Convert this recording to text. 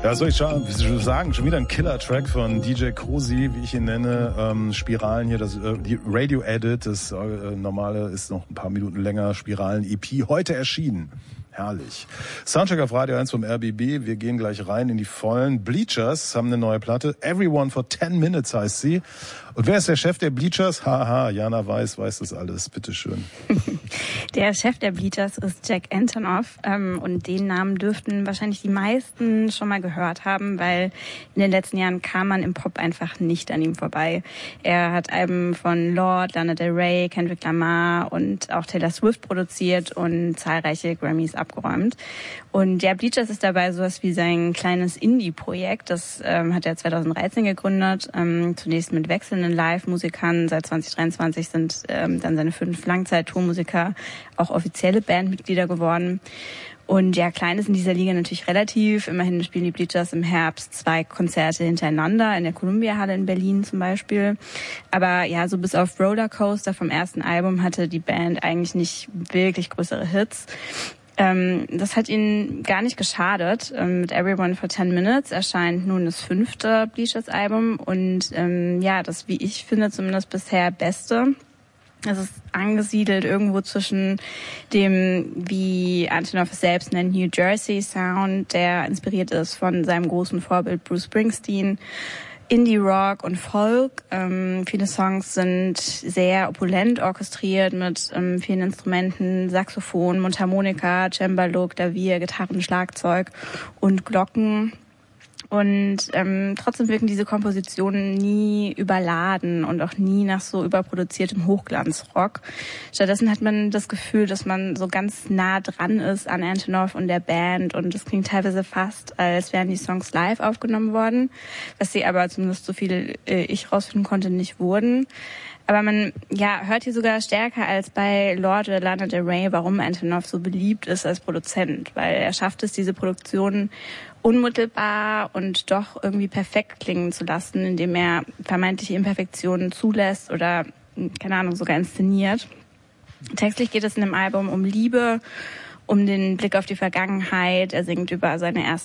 Ja, soll ich sagen, schon wieder ein Killer-Track von DJ Cozy, wie ich ihn nenne. Spiralen hier, die Radio-Edit, das normale ist noch ein paar Minuten länger. Spiralen-EP, heute erschienen. Herrlich. Soundcheck auf Radio 1 vom RBB. Wir gehen gleich rein in die Vollen. Bleachers haben eine neue Platte. Everyone for 10 Minutes heißt sie. Und wer ist der Chef der Bleachers? Haha, Jana weiß das alles. Bitteschön. Der Chef der Bleachers ist Jack Antonoff. Und den Namen dürften wahrscheinlich die meisten schon mal gehört haben, weil in den letzten Jahren kam man im Pop einfach nicht an ihm vorbei. Er hat Alben von Lorde, Lana Del Rey, Kendrick Lamar und auch Taylor Swift produziert und zahlreiche Grammys abgeräumt. Und der Bleachers ist dabei sowas wie sein kleines Indie-Projekt. Das hat er 2013 gegründet, zunächst mit wechselnden Live-Musikern. Seit 2023 sind dann seine 5 Langzeit-Tourmusiker auch offizielle Bandmitglieder geworden. Und ja, klein ist in dieser Liga natürlich relativ. Immerhin spielen die Bleachers im Herbst 2 Konzerte hintereinander, in der Columbia-Halle in Berlin zum Beispiel. Aber ja, so bis auf Rollercoaster vom ersten Album hatte die Band eigentlich nicht wirklich größere Hits. Das hat ihnen gar nicht geschadet. Mit Everyone for 10 Minutes erscheint nun das 5. Bleachers-Album und ja, das, wie ich finde, zumindest bisher beste. Es ist angesiedelt irgendwo zwischen dem, wie Antonoff es selbst nennt, New Jersey Sound, der inspiriert ist von seinem großen Vorbild Bruce Springsteen, Indie-Rock und Folk. Viele Songs sind sehr opulent orchestriert mit vielen Instrumenten, Saxophon, Mundharmonika, Cembalo, Klavier, Gitarren, Schlagzeug und Glocken. Und trotzdem wirken diese Kompositionen nie überladen und auch nie nach so überproduziertem Hochglanzrock. Stattdessen hat man das Gefühl, dass man so ganz nah dran ist an Antonoff und der Band und es klingt teilweise fast, als wären die Songs live aufgenommen worden, was sie aber zumindest so viel ich rausfinden konnte, nicht wurden. Aber man hört hier sogar stärker als bei Lorde oder Lana Del Rey, warum Antonoff so beliebt ist als Produzent, weil er schafft es, diese Produktionen unmittelbar und doch irgendwie perfekt klingen zu lassen, indem er vermeintliche Imperfektionen zulässt oder, keine Ahnung, sogar inszeniert. Textlich geht es in dem Album um Liebe, um den Blick auf die Vergangenheit. Er singt über seine erste